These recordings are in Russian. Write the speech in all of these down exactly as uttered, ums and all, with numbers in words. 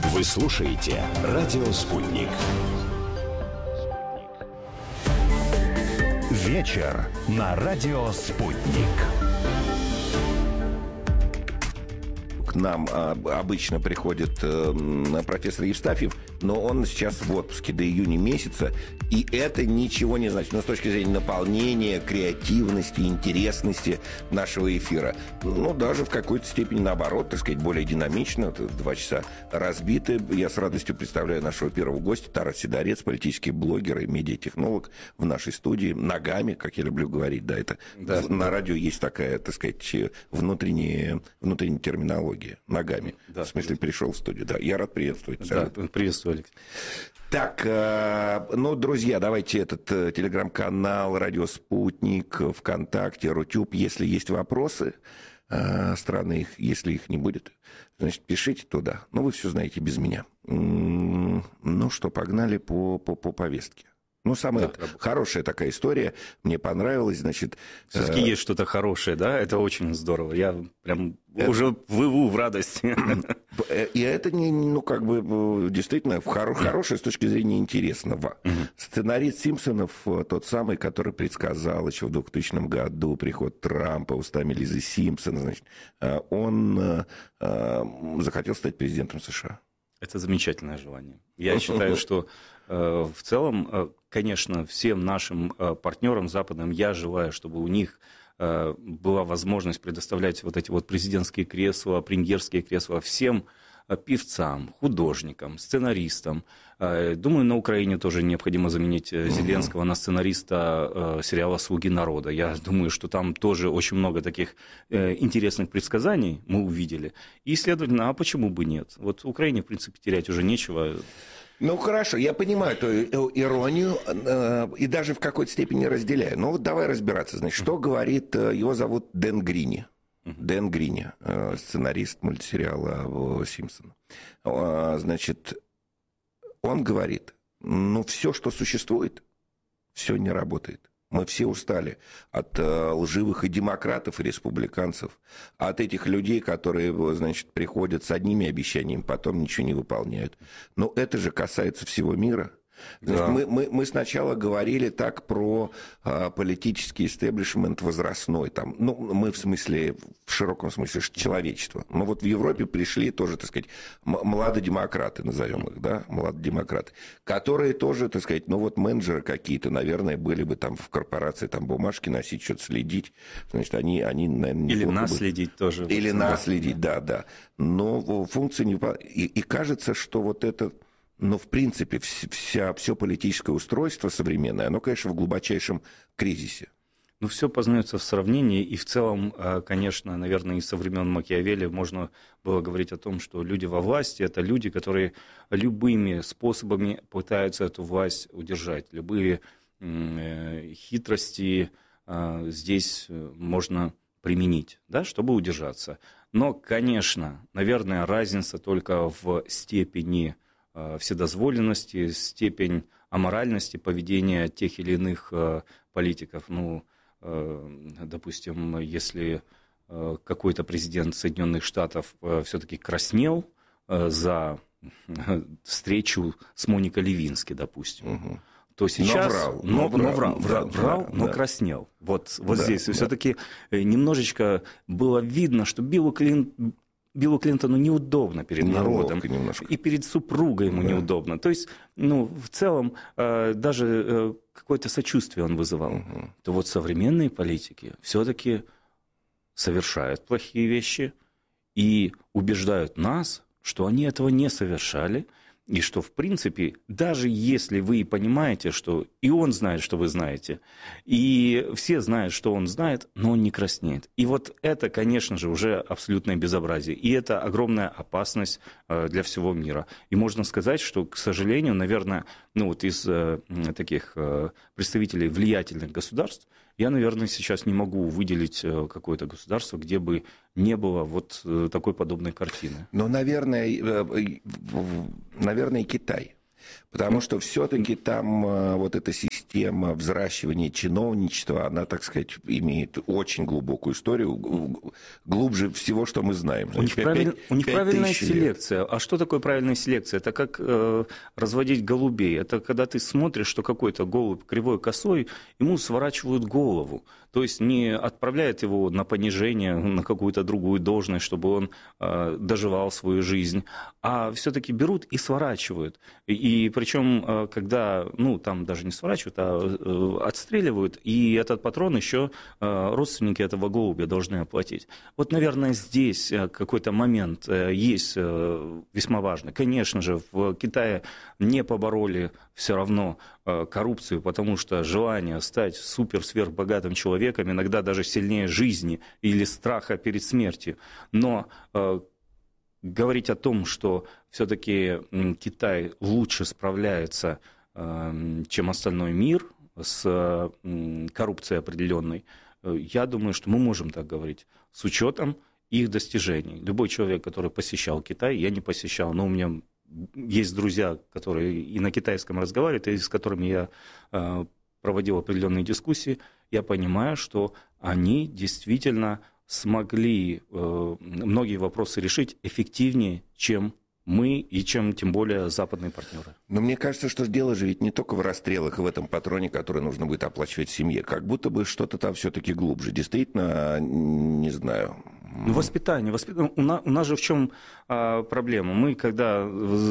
Вы слушаете «Радио Спутник». Вечер на «Радио Спутник». К нам а, обычно приходит а, профессор Евстафьев, но он сейчас в отпуске до июня месяца, и это ничего не значит. Но с точки зрения наполнения, креативности, интересности нашего эфира, ну, даже в какой-то степени наоборот, так сказать, более динамично. Два часа разбиты. Я с радостью представляю нашего первого гостя, Тарас Сидорец, политический блогер и медиатехнолог в нашей студии. Ногами, как я люблю говорить, да, это да, на да. радио есть такая, так сказать, внутренняя, внутренняя терминология. Ногами. Да, в смысле, пришел в студию. Да, я рад приветствовать. Да, приветствую, Алексей. Так, ну, друзья, давайте этот телеграм-канал «Радио Спутник», ВКонтакте, Рутюб. Если есть вопросы, странные, если их не будет, значит, пишите туда. Ну, вы все знаете без меня. Ну что, погнали по, по, по повестке. Ну, самая да, хорошая такая история, мне понравилась, значит... Все-таки э... есть что-то хорошее, да? Это очень здорово. Я прям это... уже выву в радости. И это, не, ну, как бы, действительно хоро- хорошее с точки зрения интересного. Угу. Сценарист «Симпсонов», тот самый, который предсказал еще в двухтысячном году приход Трампа устами Лизы Симпсон, значит, он захотел стать президентом США. Это замечательное желание. Я считаю, что э, в целом, э, конечно, всем нашим э, партнерам западным я желаю, чтобы у них э, была возможность предоставлять вот эти вот президентские кресла, премьерские кресла всем э, певцам, художникам, сценаристам. Э, думаю, на Украине тоже необходимо заменить Зеленского на сценариста э, сериала «Слуги народа». Я думаю, что там тоже очень много таких э, интересных предсказаний мы увидели. И, следовательно, а почему бы нет? Вот Украине, в принципе, терять уже нечего. Ну, хорошо, я понимаю эту иронию э, и даже в какой-то степени разделяю. Но вот давай разбираться. Значит, что говорит, его зовут Дэн Грини. Дэн Грини, э, сценарист мультсериала «Симпсоны». Э, значит, он говорит, ну, все, что существует, все не работает. Мы все устали от э, лживых и демократов, и республиканцев, от этих людей, которые, значит, приходят с одними обещаниями, потом ничего не выполняют. Но это же касается всего мира. Значит, да. мы, мы, мы сначала говорили так про а, политический истеблишмент возрастной, там, ну, мы в смысле, в широком смысле, человечества. Но вот в Европе пришли тоже, так сказать, младодемократы, назовем их, да, младодемократы, которые тоже, так сказать, ну вот менеджеры какие-то, наверное, были бы там в корпорации там бумажки носить, что-то следить, значит, они, они наверное, или нас бы... следить тоже. Или вот, нас да. следить, да, да. Но функции не... И, и кажется, что вот это... Но, в принципе, вся, все политическое устройство современное, оно, конечно, в глубочайшем кризисе. Ну, все познается в сравнении, и в целом, конечно, наверное, и со времен Макиавелли можно было говорить о том, что люди во власти – это люди, которые любыми способами пытаются эту власть удержать. Любые хитрости здесь можно применить, да, чтобы удержаться. Но, конечно, наверное, разница только в степени вседозволенности, степень аморальности поведения тех или иных политиков. Ну, допустим, если какой-то президент Соединенных Штатов все-таки краснел за встречу с Моникой Левински, допустим, угу. то сейчас... Но врал. Но, но но врал, да, врал, да, врал да, но да. краснел. Вот, вот да, здесь да. все-таки немножечко было видно, что Биллу Клинтону Биллу Клинтону неудобно перед народом, немножко. И перед супругой ему да. неудобно. То есть, ну, в целом, э, даже э, какое-то сочувствие он вызывал. Угу. То вот современные политики все-таки совершают плохие вещи и убеждают нас, что они этого не совершали, и что, в принципе, даже если вы понимаете, что и он знает, что вы знаете, и все знают, что он знает, но он не краснеет. И вот это, конечно же, уже абсолютное безобразие. И это огромная опасность для всего мира. И можно сказать, что, к сожалению, наверное, ну вот из таких представителей влиятельных государств, я, наверное, сейчас не могу выделить какое-то государство, где бы не было вот такой подобной картины. Но, наверное, наверное, Китай. Потому что все-таки там э, вот эта система взращивания чиновничества, она, так сказать, имеет очень глубокую историю, глубже всего, что мы знаем. У них, пять, правиль... пять, У них правильная селекция. Лет. А что такое правильная селекция? Это как э, разводить голубей. Это когда ты смотришь, что какой-то голубь кривой косой, ему сворачивают голову. То есть не отправляют его на понижение, на какую-то другую должность, чтобы он э, доживал свою жизнь, а все-таки берут и сворачивают. И, и причем, э, когда, ну, там даже не сворачивают, а э, отстреливают, и этот патрон еще э, родственники этого голубя должны оплатить. Вот, наверное, здесь какой-то момент э, есть э, весьма важный. Конечно же, в Китае не побороли все равно э, коррупцию, потому что желание стать супер-сверхбогатым человеком иногда даже сильнее жизни или страха перед смертью. Но э, говорить о том, что все-таки Китай лучше справляется, э, чем остальной мир с э, коррупцией определенной, э, я думаю, что мы можем так говорить с учетом их достижений. Любой человек, который посещал Китай, я не посещал, но у меня есть друзья, которые и на китайском разговаривают, и с которыми я э, проводил определенные дискуссии, я понимаю, что они действительно смогли э, многие вопросы решить эффективнее, чем мы и чем тем более западные партнеры. Но мне кажется, что дело же ведь не только в расстрелах и в этом патроне, который нужно будет оплачивать семье. Как будто бы что-то там все-таки глубже. Действительно, не знаю. Ну, воспитание. воспитание. У, нас, у нас же в чем а, проблема? Мы, когда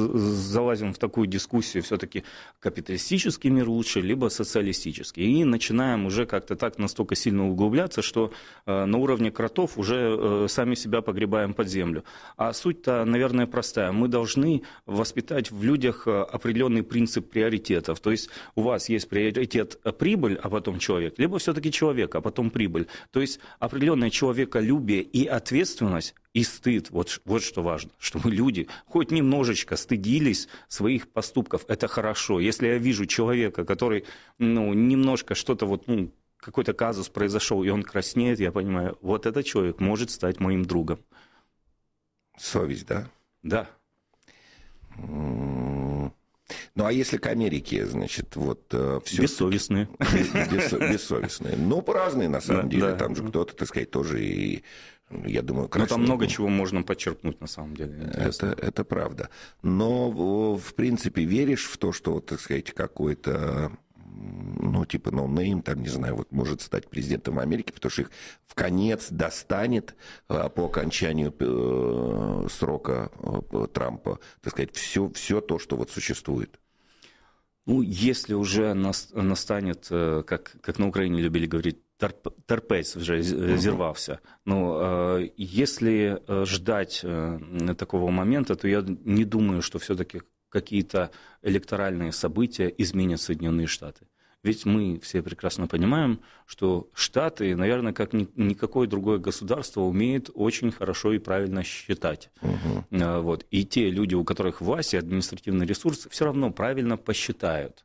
залазим в такую дискуссию, все-таки капиталистический мир лучше, либо социалистический. И начинаем уже как-то так настолько сильно углубляться, что а, на уровне кротов уже а, сами себя погребаем под землю. А суть-то, наверное, простая. Мы должны воспитать в людях определенный принцип приоритетов. То есть у вас есть приоритет прибыль, а потом человек, либо все-таки человек, а потом прибыль. То есть определенное человеколюбие и ответственность, и стыд. Вот, вот что важно, чтобы люди хоть немножечко стыдились своих поступков. Это хорошо. Если я вижу человека, который ну, немножко что-то, вот, ну, какой-то казус произошел, и он краснеет, я понимаю, вот этот человек может стать моим другом. Совесть, да? Да. Ну, а если к Америке, значит, вот... Все бессовестные. Бес, бессовестные. Ну, разные, на самом да, деле. Да. Там же кто-то, так сказать, тоже и... Я думаю, Но там много чего можно подчеркнуть, на самом деле. Это, это правда. Но, в принципе, веришь в то, что, так сказать, какой-то, ну, типа, ноунейм, там, не знаю, вот может стать президентом Америки, потому что их в конец достанет по окончанию срока Трампа, так сказать, все, все то, что вот существует? Ну, если уже настанет, как, как на Украине любили говорить, терпець вже зірвався. Ну, если ждать такого момента, то я не думаю, что все-таки какие-то электоральные события изменят Соединенные Штаты. Ведь мы все прекрасно понимаем, что Штаты, наверное, как ни, никакое другое государство, умеют очень хорошо и правильно считать. Uh-huh. Вот. И те люди, у которых власть и административный ресурс, все равно правильно посчитают.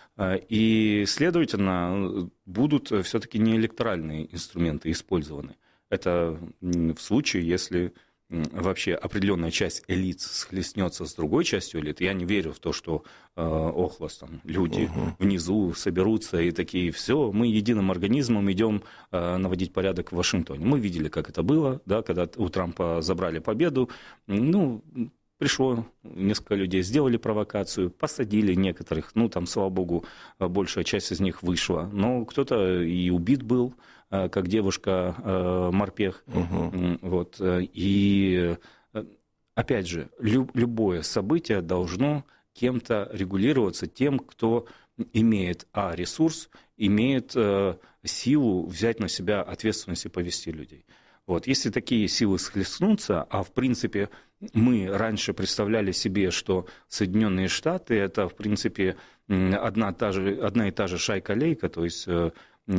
И, следовательно, будут все-таки не электоральные инструменты использованы. Это в случае, если вообще определенная часть элит схлестнется с другой частью элит. Я не верю в то, что э, охлос, там, люди uh-huh. внизу соберутся и такие, все, мы единым организмом идем э, наводить порядок в Вашингтоне. Мы видели, как это было, да, когда у Трампа забрали победу. Ну, пришло несколько людей, сделали провокацию, посадили некоторых. Ну, там, слава богу, большая часть из них вышла. Но кто-то и убит был, как девушка Морпех. Uh-huh. Вот. И, опять же, любое событие должно кем-то регулироваться, тем, кто имеет, а, ресурс, имеет силу взять на себя ответственность и повести людей. Вот. Если такие силы схлестнутся, а в принципе мы раньше представляли себе, что Соединенные Штаты это в принципе одна, та же, одна и та же шайка-лейка, то есть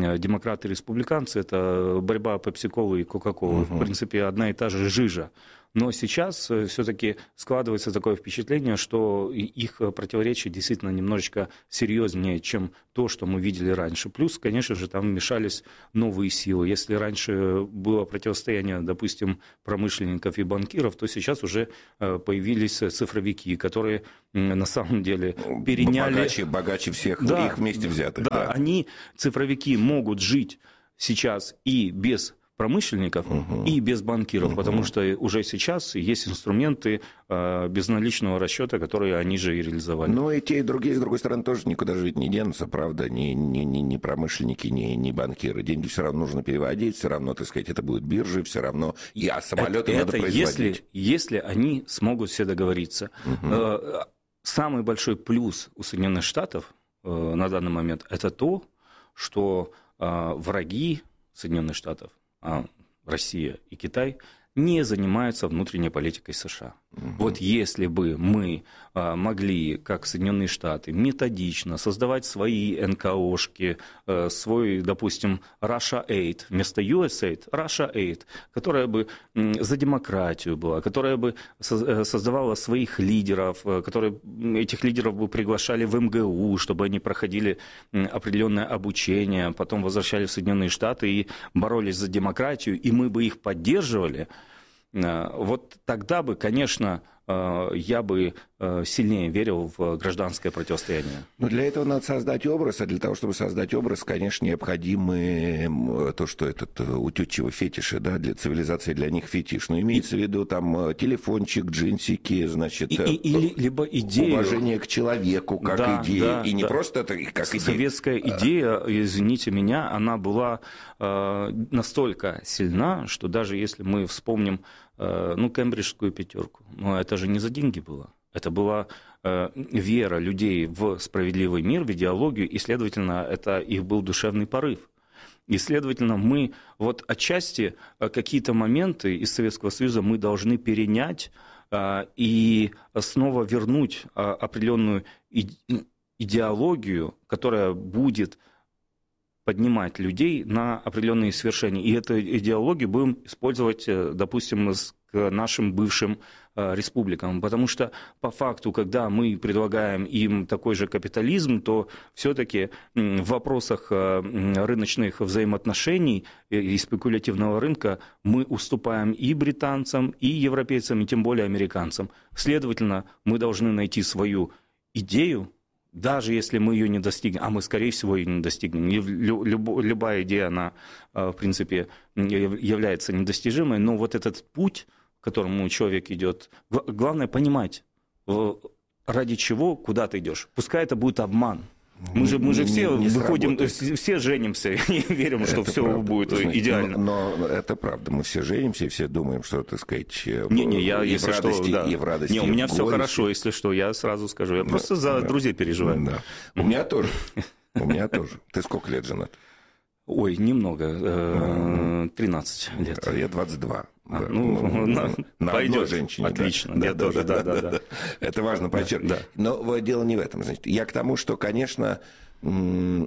демократы и республиканцы это борьба пепси-колы и кока-колы, uh-huh. в принципе одна и та же жижа. Но сейчас все-таки складывается такое впечатление, что их противоречия действительно немножечко серьезнее, чем то, что мы видели раньше. Плюс, конечно же, там вмешались новые силы. Если раньше было противостояние, допустим, промышленников и банкиров, то сейчас уже появились цифровики, которые на самом деле переняли... Богаче, богаче всех, да, их вместе взятых. Да, да, они, цифровики, могут жить сейчас и без промышленников, угу. и без банкиров, угу. потому что уже сейчас есть инструменты э, безналичного расчета, которые они же и реализовали. Ну, и те, и другие, с другой стороны, тоже никуда жить не денутся, правда, ни, ни, ни, ни промышленники, ни, ни банкиры. Деньги все равно нужно переводить, все равно, так сказать, это будут биржи, все равно, и, а самолеты это, надо это производить. Если, если они смогут все договориться. Угу. Э, самый большой плюс у Соединенных Штатов э, на данный момент – это то, что э, враги Соединенных Штатов, а Россия и Китай, не занимаются внутренней политикой США. Угу. Вот если бы мы а, могли, как Соединенные Штаты, методично создавать свои эн ка о-шки, а, свой, допустим, Russia Aid, вместо ю эс Aid, Russia Aid, которая бы м, за демократию была, которая бы со- создавала своих лидеров, которые, этих лидеров бы приглашали в эм гэ у, чтобы они проходили м, определенное обучение, потом возвращались в Соединенные Штаты и боролись за демократию, и мы бы их поддерживали, вот тогда бы, конечно, я бы сильнее верил в гражданское противостояние. Но для этого надо создать образ, а для того, чтобы создать образ, конечно, необходимы то, что этот утютчивый фетиши, да, для цивилизации для них фетиш. Но имеется и... в виду там телефончик, джинсики, значит, и, и, или, либо идею... уважение к человеку как да, идея, да, и не да. просто это как идея. Советская идея, извините меня, она была э, настолько сильна, что даже если мы вспомним э, ну, кембриджскую пятерку, но это же не за деньги было. Это была э, вера людей в справедливый мир, в идеологию, и, следовательно, это их был душевный порыв. И, следовательно, мы вот отчасти какие-то моменты из Советского Союза мы должны перенять э, и снова вернуть э, определенную иде- идеологию, которая будет поднимать людей на определенные свершения. И эту идеологию будем использовать, допустим, к нашим бывшим республикам. Потому что по факту, когда мы предлагаем им такой же капитализм, то все-таки в вопросах рыночных взаимоотношений и спекулятивного рынка мы уступаем и британцам, и европейцам, и тем более американцам. Следовательно, мы должны найти свою идею, даже если мы ее не достигнем, а мы, скорее всего, ее не достигнем. Любая идея, она, в принципе, является недостижимой, но вот этот путь, к которому человек идет, главное понимать, ради чего, куда ты идешь. Пускай это будет обман. Мы же, мы же все не, не выходим, сработает. Все женимся и верим, что это все правда. Будет знаете, идеально. Но, но это правда. Мы все женимся и все думаем, что, так сказать, не, не, я, и, если в радости, что, да. и в радости, не, у меня в все горести. хорошо, если что, я сразу скажу. Я да, просто за да, друзей переживаю. Да. У меня тоже. У меня тоже. Ты сколько лет женат? Ой, немного. тринадцать лет. Я двадцать два. А, да. Ну, ну, на, на пойдет. одной женщине. Отлично. Да, я да, тоже, да, да, да, да, да. да. Это важно подчеркнуть. Да. Но дело не в этом. Значит, я к тому, что, конечно, ну,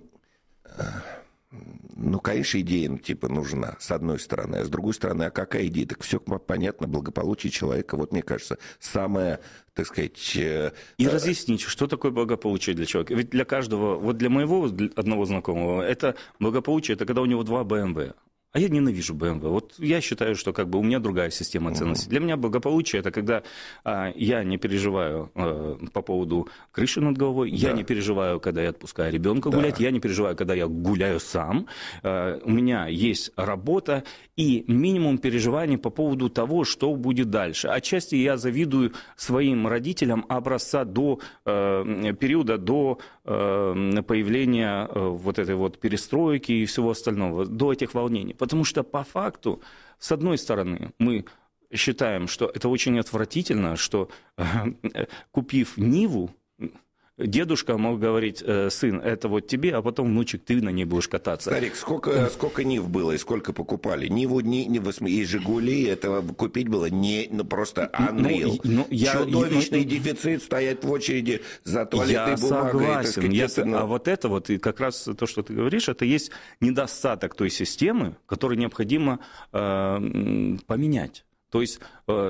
конечно, идея типа нужна, с одной стороны. А с другой стороны, а какая идея? Так все понятно, благополучие человека. Вот, мне кажется, самое, так сказать... И разъясните, что такое благополучие для человека. Ведь для каждого, вот для моего для одного знакомого, это благополучие, это когда у него два бэ эм вэ. А я ненавижу бэ эм вэ. Вот я считаю, что как бы у меня другая система ценностей. Для меня благополучие – это когда а, я не переживаю а, по поводу крыши над головой, да. Я не переживаю, когда я отпускаю ребенка да. гулять, я не переживаю, когда я гуляю сам. А, у меня есть работа и минимум переживаний по поводу того, что будет дальше. Отчасти я завидую своим родителям образца до а, периода до а, появления а, вот этой вот перестройки и всего остального, до этих волнений. Потому что по факту, с одной стороны, мы считаем, что это очень отвратительно, что э, купив Ниву, дедушка мог говорить: сын, это вот тебе, а потом, внучек, ты на ней будешь кататься. Старик, сколько, сколько Нив было и сколько покупали? Ниву, ни, ни, и Жигули, этого купить было не, ну, просто unreal. Ну, ну, я, Чудовищный ну, дефицит, стоять в очереди за туалетной я бумагой. Согласен. Сказать, я, это, ну... А вот это вот, и как раз то, что ты говоришь, это есть недостаток той системы, которую необходимо э, поменять. То есть... Э,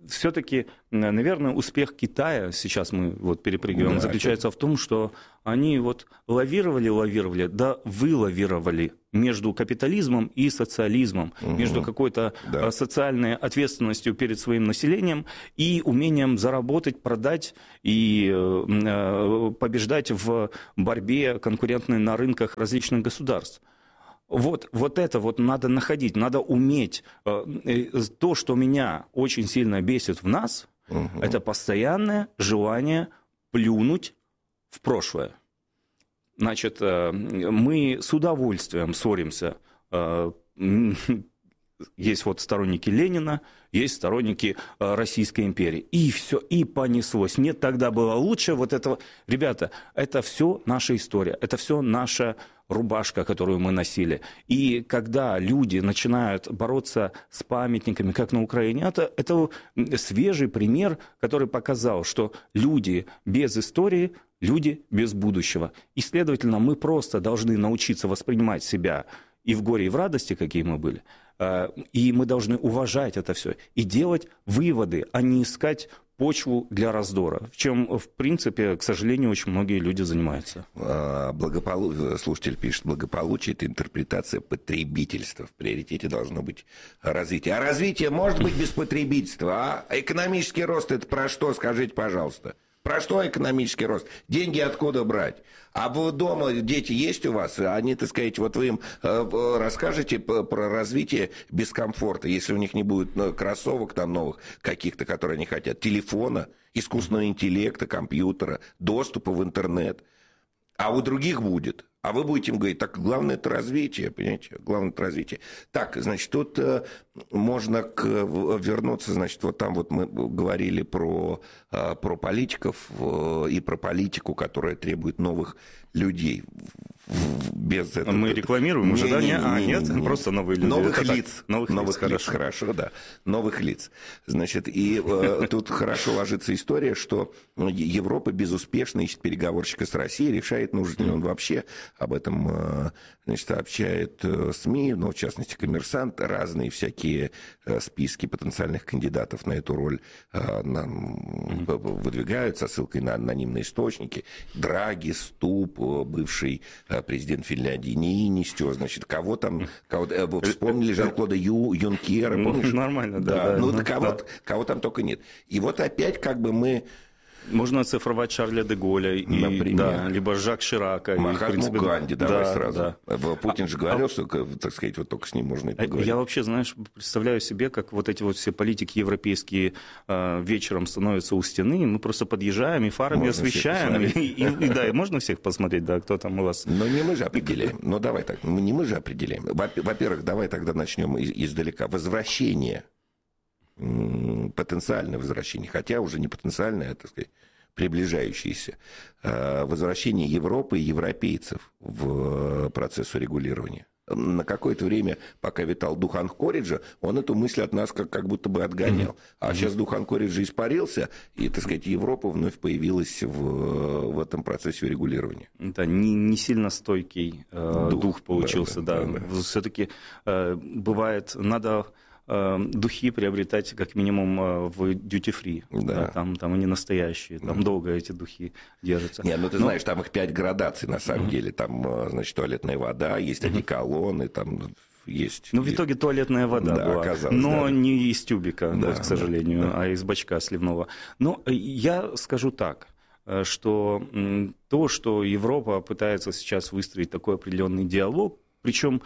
все-таки, наверное, успех Китая, сейчас мы вот перепрыгиваем, да, заключается в том, что они вот лавировали, лавировали, да вылавировали между капитализмом и социализмом, угу. между какой-то да. социальной ответственностью перед своим населением и умением заработать, продать и побеждать в борьбе конкурентной на рынках различных государств. Вот, вот это вот надо находить, надо уметь. То, что меня очень сильно бесит в нас, угу. это постоянное желание плюнуть в прошлое. Значит, мы с удовольствием ссоримся. Есть вот сторонники Ленина, есть сторонники Российской империи. И все, и понеслось. Нет, тогда было лучше. Вот этого... Ребята, это все наша история, это все наша рубашка, которую мы носили. И когда люди начинают бороться с памятниками, как на Украине, это, это свежий пример, который показал, что люди без истории, люди без будущего. И, следовательно, мы просто должны научиться воспринимать себя и в горе, и в радости, какие мы были. И мы должны уважать это все и делать выводы, а не искать почву для раздора, в чем, в принципе, к сожалению, очень многие люди занимаются. Благополу... Слушатель пишет, благополучие – это интерпретация потребительства. В приоритете должно быть развитие. А развитие может быть без потребительства, а? Экономический рост – это про что, скажите, пожалуйста? Про что экономический рост? Деньги откуда брать? А вы дома дети есть у вас? Они, так сказать, вот вы им э, расскажете про развитие без комфорта, если у них не будет ну, кроссовок там новых каких-то, которые они хотят, телефона, искусственного интеллекта, компьютера, доступа в интернет. А у других будет. А вы будете им говорить, так, главное это развитие, понимаете? Главное это развитие. Так, значит, тут э, можно к, вернуться, значит, вот там вот мы говорили про, э, про политиков э, и про политику, которая требует новых людей. Без этого... Мы рекламируем уже, да? А, нет, просто новые люди. Новых это лиц. Так, новых, новых лиц, лиц, хорошо. хорошо, да. Новых лиц. Значит, и э, тут хорошо ложится история, что Европа безуспешно ищет переговорщика с Россией, решает, нужен ли он вообще. Об этом, э, значит, сообщает э, СМИ, но в частности «Коммерсант», разные всякие э, списки потенциальных кандидатов на эту роль э, нам выдвигают со ссылкой на анонимные источники. Драги, Ступ, бывший президент Финляндии, Ниинистё, значит, кого там, кого, вспомнили Жан-Клода Ю, Юнкера, помнишь? Нормально, да. да, да ну, да, кого, да. кого там только нет. И вот опять как бы мы... Можно оцифровать Шарля де Голля, и, да, либо Жак Ширака. Махатму Ганди, давай да, сразу. Да. Путин же говорил, а... что, так сказать, вот только с ним можно и поговорить. Я вообще, знаешь, представляю себе, как вот эти вот все политики европейские э, вечером становятся у стены, и мы просто подъезжаем и фарами можно освещаем. И, и, и, да, и можно всех посмотреть, да, кто там у вас. Но не мы же определяем. Ну, давай так, не мы же определяем. Во-первых, давай тогда начнем издалека. Возвращение, потенциальное возвращение, хотя уже не потенциальное, а, так сказать, приближающееся, возвращение Европы и европейцев в процесс урегулирования. На какое-то время, пока витал дух Анкориджа, он эту мысль от нас как, как будто бы отгонял. Mm-hmm. А сейчас дух Анкориджа испарился, и, так сказать, Европа вновь появилась в, в этом процессе урегулирования. Да, не, не сильно стойкий э, дух, дух получился, да. да, да. да. Все-таки э, бывает, надо... духи приобретать как минимум в duty-free. Да. Да, там, там они настоящие, там mm. долго эти духи держатся. Не, ну ты Но... знаешь, там их пять градаций на самом mm. деле. Там, значит, туалетная вода, есть mm-hmm. одеколоны, там есть... Ну, в итоге туалетная вода да, была, оказалось, но да. не из тюбика, да, вот, к сожалению, да, да. а из бачка сливного. Но я скажу так, что то, что Европа пытается сейчас выстроить такой определенный диалог, причем,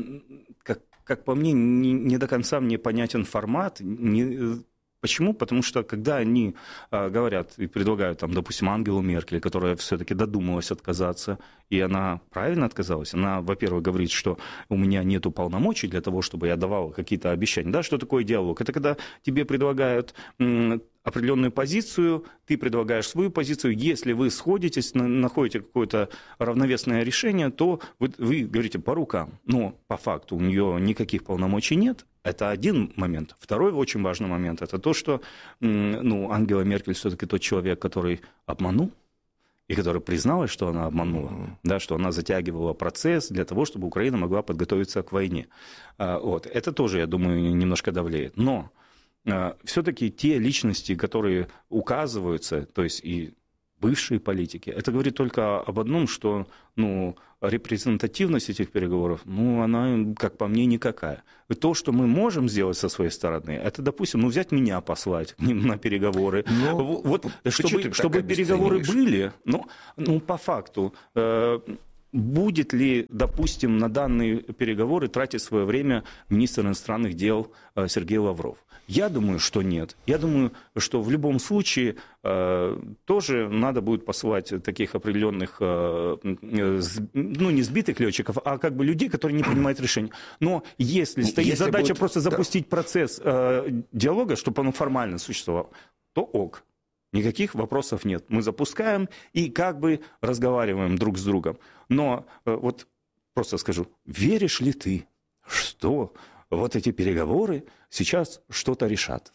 как Как по мне, не, не до конца мне понятен формат. Не, почему? Потому что, когда они а, говорят и предлагают, там, допустим, Ангелу Меркель, которая все-таки додумалась отказаться, и она правильно отказалась, она, во-первых, говорит, что у меня нет полномочий для того, чтобы я давал какие-то обещания. Да, что такое диалог? Это когда тебе предлагают м, определенную позицию, ты предлагаешь свою позицию, если вы сходитесь, находите какое-то равновесное решение, то вы, вы говорите по рукам. Но по факту у нее никаких полномочий нет. Это один момент. Второй очень важный момент – это то, что ну, Ангела Меркель все-таки тот человек, который обманул, и которая призналась, что она обманула, mm-hmm. да, что она затягивала процесс для того, чтобы Украина могла подготовиться к войне. Вот. Это тоже, я думаю, немножко давлеет. Но все-таки те личности, которые указываются, то есть и бывшие политики, это говорит только об одном, что ну, репрезентативность этих переговоров, ну, она, как по мне, никакая. И то, что мы можем сделать со своей стороны, это, допустим, ну, взять меня, послать к ним на переговоры. Но, вот, чтобы, чтобы переговоры были, ну, ну, по факту, э, будет ли, допустим, на данные переговоры тратить свое время министр иностранных дел э, Сергей Лавров? Я думаю, что нет. Я думаю, что в любом случае э, тоже надо будет посылать таких определенных, э, э, ну, не сбитых летчиков, а как бы людей, которые не принимают решений. Но если стоит если задача будет... просто запустить да. процесс э, диалога, чтобы он формально существовал, то ок. Никаких вопросов нет. Мы запускаем и как бы разговариваем друг с другом. Но э, вот просто скажу, веришь ли ты, что вот эти переговоры сейчас что-то решат?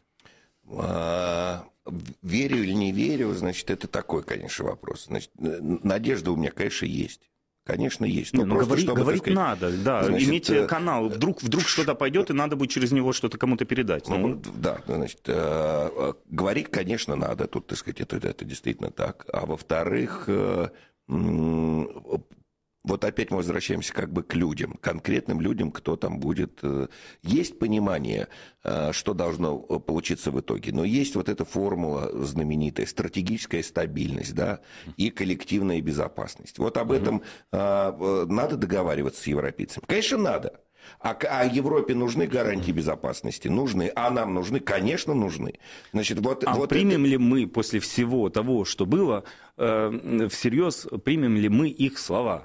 А, верю или не верю, значит, это такой, конечно, вопрос. Значит, надежда у меня, конечно, есть. Конечно, есть. Не, ну, просто, говори, чтобы, говорить сказать, надо, да, значит, иметь э... канал. Вдруг, вдруг что-то пойдет, и надо будет через него что-то кому-то передать. Ну, ну. Да, значит, э, говорить, конечно, надо. Тут, так сказать, это, это действительно так. А во-вторых, э, э, вот опять мы возвращаемся как бы к людям, конкретным людям, кто там будет. Есть понимание, что должно получиться в итоге, но есть вот эта формула знаменитая, стратегическая стабильность, да, и коллективная безопасность. Вот об этом mm-hmm. надо договариваться с европейцами. Конечно, надо. А, а Европе нужны гарантии безопасности? Нужны. А нам нужны? Конечно, нужны. Значит, вот, а вот примем это... ли мы после всего того, что было, э, всерьез, примем ли мы их слова?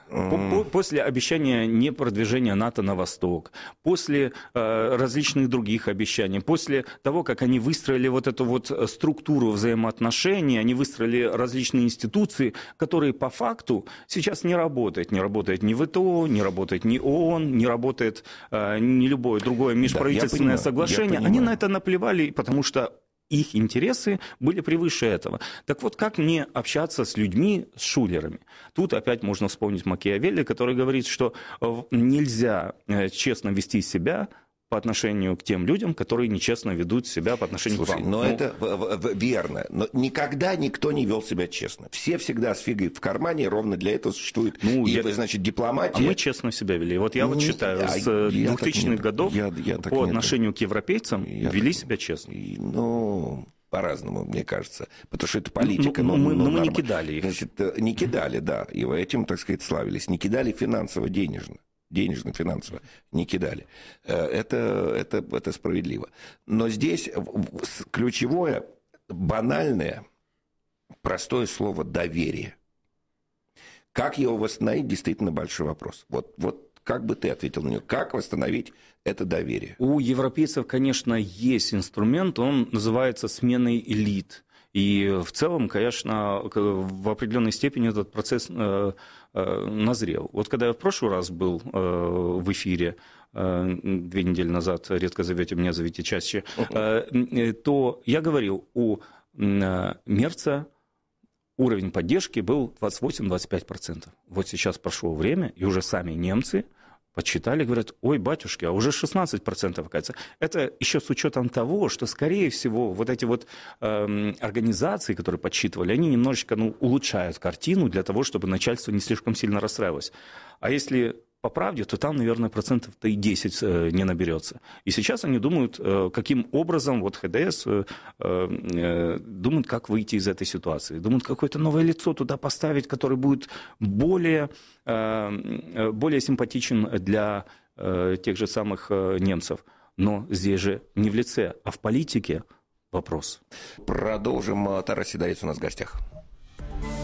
После обещания непродвижения НАТО на восток, после э, различных других обещаний, после того, как они выстроили вот эту вот структуру взаимоотношений, они выстроили различные институции, которые по факту сейчас не работают. Не работает ни ВТО, не работает ни ООН, не работает э, ни любое другое межправительственное да, соглашение. Они на это наплевали, потому что их интересы были превыше этого. Так вот, как мне общаться с людьми, с шулерами? Тут опять можно вспомнить Макиавелли, который говорит, что нельзя честно вести себя по отношению к тем людям, которые нечестно ведут себя по отношению Слушай, к вам. но ну, это верно. Но никогда никто не вел себя честно. Все всегда с фигой в кармане, ровно для этого существует ну, и, я... значит, дипломатия. А мы честно себя вели. Вот я ну, вот считаю, а с двухтысячных годов я, я по отношению к европейцам я вели так... себя честно. Ну... По-разному, мне кажется. Потому что это политика. Ну, но, мы, но, но мы не кидали их. Значит, не кидали, да. И этим, так сказать, славились. Не кидали финансово-денежно. Денежно-финансово не кидали. Это, это, это справедливо. Но здесь ключевое, банальное, простое слово «доверие». Как его восстановить, действительно большой вопрос. Вот, вот как бы ты ответил на него? Как восстановить это доверие? У европейцев, конечно, есть инструмент, он называется сменой элит. И в целом, конечно, в определенной степени этот процесс э, э, назрел. Вот когда я в прошлый раз был э, в эфире, э, две недели назад, редко зовете меня, зовите чаще, э, то я говорил, у э, Мерца уровень поддержки был двадцать восемь - двадцать пять процентов. Вот сейчас прошло время, и уже сами немцы подсчитали, говорят, ой, батюшки, а уже шестнадцать процентов, оказывается. Это еще с учетом того, что, скорее всего, вот эти вот э, организации, которые подсчитывали, они немножечко ну, улучшают картину для того, чтобы начальство не слишком сильно расстраивалось. А если по правде, то там, наверное, процентов-то и десять не наберется. И сейчас они думают, каким образом, вот ХДС думают, как выйти из этой ситуации. Думают, какое-то новое лицо туда поставить, которое будет более, более симпатичен для тех же самых немцев. Но здесь же не в лице, а в политике вопрос. Продолжим. Тарас Сидорец у нас в гостях.